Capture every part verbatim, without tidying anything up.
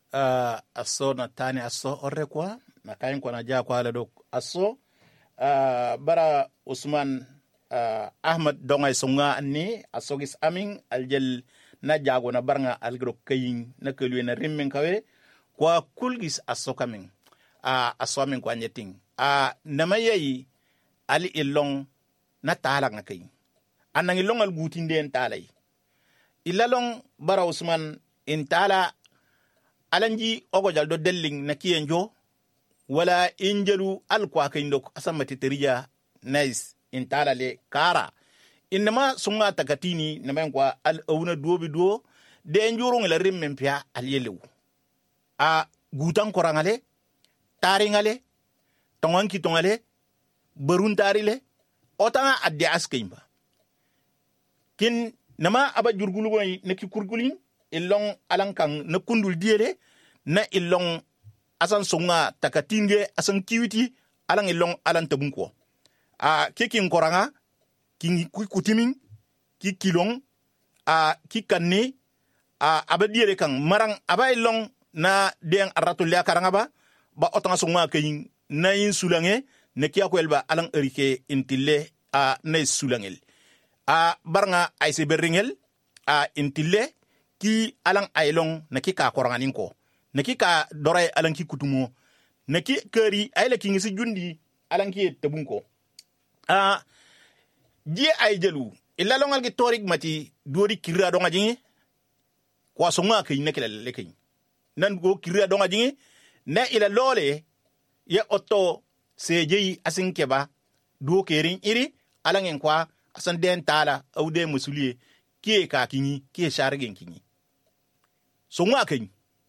uh, aso na tani aso orre kwa na kain kwa na ja kwa le do aso uh, bara Usman uh, Ahmad dongay sunga ni asogis amin aljel na jago na barnga algro kayin na kelwe na rimmen kawe kwa kulgis aso kamin a uh, aso amin kwa nyeting a uh, namayi ali ilong na tala nga kayin anang ilong al gutinde en talay ilalong bara Usman in tala alanji ogo jaldo delling na kiyenjo wala injelu alkwa kayndok asamati teriya nice in tala le kara inma sunga takatini namen kwa al awuna duobi duo de njurung la rimmen pia al yelew a gutan korangale taringale tonganki tongale barun tarile otanga adde askimba kin nama aba jurgulu goy neki kurgulin ilong alankang na kundul diele na ilong asan songa takatinge asan kiwiti alang ilong alan tabunko a kekin koranga king kutimin ki kilong a ki kanne a aba diele kang marang aba ilong na deng aratul ya karanga ba ba otanga songa kayin na yin sulange ne kiya ko elba alang erike intille a na sulangel a barnga ayse berringel a intille ki alang aylong na ki ka koranganin ko na ki ka doray alang ki kutumo na ki keri ayla ki ngisi jundi alang ki tabun ko a ji ay jelu illa longal ki torik mati dori kirra donga jingi ko songa kay nekela lekay nan go kirra donga jingi na ila lole ya otto sejeyi asinkeba do kerin iri alangen kwa asan den tala au de musuliye kie ka kinyi kie shargen kinyi so ngwa ken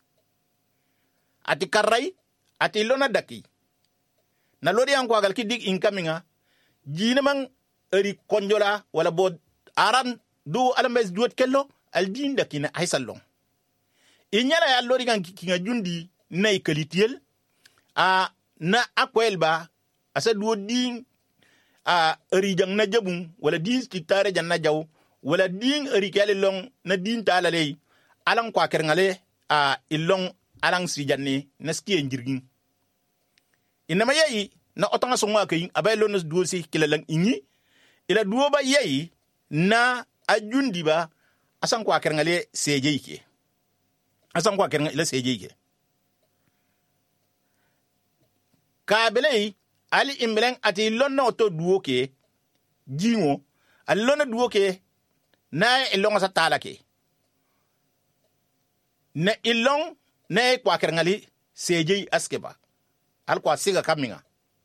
ati karrai ati lona daki na lodi an kwagal ki dig inkaminga jina man eri konjola wala bod aran do alames duot kello al din daki na ay sallon inyala ya lodi kan kinga jundi nay kalitiel a na akwelba asa duo din a eri jang na jabun wala din kitare jan na jaw wala din eri kele long na din talalay alang kwa kerngale a ilong alang si janne na ski njirgin inama yayi na otanga songa kayin abay lo nas duo si kilalang inyi ila duo ba yayi na ajundi ba asang kwa kerngale seje ke asang kwa kerngale ila seje ke kabelei ali imbeleng ati lonna oto duo ke jingo ali lonna duo ke na ilong sa tala ke na ilong na kwa kerengali seje askeba al kwa siga kaminga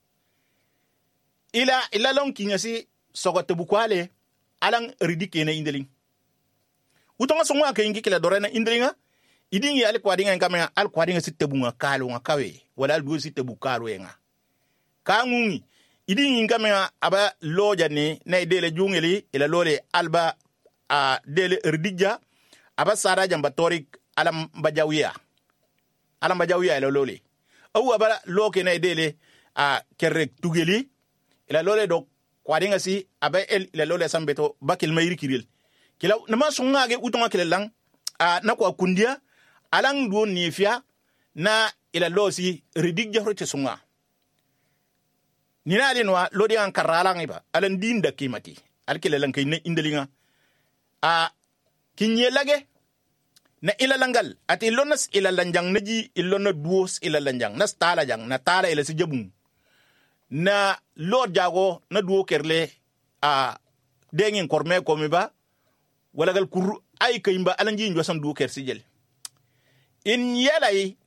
ila ila long kingasi sogote bukwale alang ridike na indeling utonga songwa ke ingi kila dorena indelinga idingi al kwa dinga kaminga al kwa dinga sitebunga kalo nga kawe wala al duo sitebu kalo nga kangungi idingi ngamea aba loja ni na idele jungeli ila lole alba a dele erdija aba sara jamba torik alam bajawiya alam bajawiya ila lole au aba loke na idele a kerrek tugeli ila lole do kwadinga si aba el ila lole sambeto bakil mayri kiril kila nama sungage utonga kilelang a na kwa kundia alang duo nifia na ila losi erdija rote sunga nina alinwa lodi an karala ngiba alan din da kimati alkile lan kayne indelinga a kinye lage na ilalangal ati lonas ilalanjang naji ilona duos ilalanjang nas tala jang na tala ila sijabun na lord jago na duo kerle a dengin korme komiba wala gal kur ay kayimba alanji njosan duo ker sijel in yalay